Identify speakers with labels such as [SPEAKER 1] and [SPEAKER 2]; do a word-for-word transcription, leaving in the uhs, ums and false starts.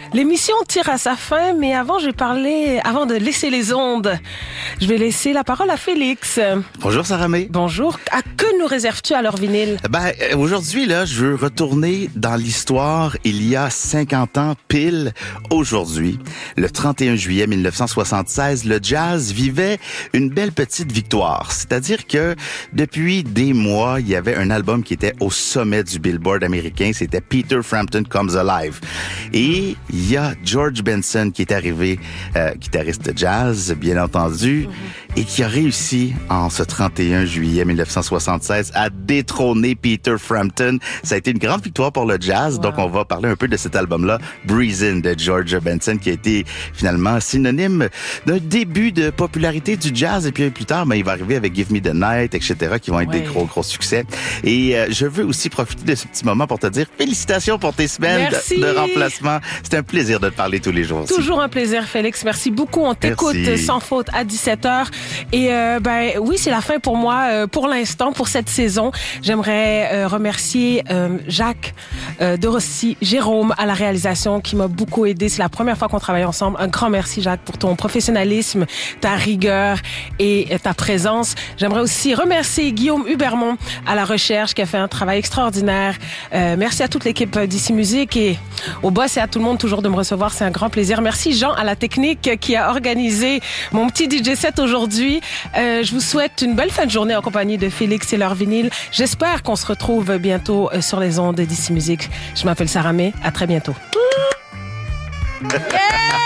[SPEAKER 1] L'émission tire à sa fin, mais avant, je vais parler, avant de laisser les ondes, je vais laisser la parole à Félix.
[SPEAKER 2] Bonjour Sarah May.
[SPEAKER 1] Bonjour. À que nous réserves-tu à l'heure vinyle?
[SPEAKER 2] Ben, aujourd'hui, là, je veux retourner dans l'histoire il y a cinquante ans pile aujourd'hui. Le trente et un juillet mille neuf cent soixante-seize, le jazz vivait une belle petite victoire. C'est-à-dire que depuis des mois, il y avait un album qui était au sommet du Billboard américain. C'était Peter Frampton Comes Alive. Et il y a George Benson qui est arrivé, euh, guitariste de jazz, bien entendu, mm-hmm. et qui a réussi en ce trente et un juillet mille neuf cent soixante-seize à détrôner Peter Frampton. Ça a été une grande victoire pour le jazz. Wow. Donc, on va parler un peu de cet album-là, Breezin' de George Benson, qui a été finalement synonyme d'un début de popularité du jazz. Et puis plus tard, ben, il va arriver avec Give Me the Night, et cetera, qui vont être ouais. des gros, gros succès. Et euh, je veux aussi profiter de ce petit moment pour te dire félicitations pour tes semaines de, de remplacement. C'est un plaisir de te parler tous les jours.
[SPEAKER 1] Toujours aussi. Un plaisir, Félix. Merci beaucoup. On t'écoute Merci. Sans faute à dix-sept heures. Et euh, ben oui, c'est la fin pour moi, euh, pour l'instant, pour cette saison. J'aimerais euh, remercier euh, Jacques euh, de Rossi, Jérôme à la réalisation qui m'a beaucoup aidé. C'est la première fois qu'on travaille ensemble. Un grand merci, Jacques, pour ton professionnalisme, ta rigueur et ta présence. J'aimerais aussi remercier Guillaume Hubermont à la recherche qui a fait un travail extraordinaire. Euh, merci à toute l'équipe d'Ici Musique et au boss et à tout le monde toujours de me recevoir. C'est un grand plaisir. Merci Jean à la technique qui a organisé mon petit D J set aujourd'hui. Euh, je vous souhaite une belle fin de journée en compagnie de Félix et leur vinyle. J'espère qu'on se retrouve bientôt sur les ondes d'Ici Musique. Je m'appelle Sarah May. À très bientôt. Yeah!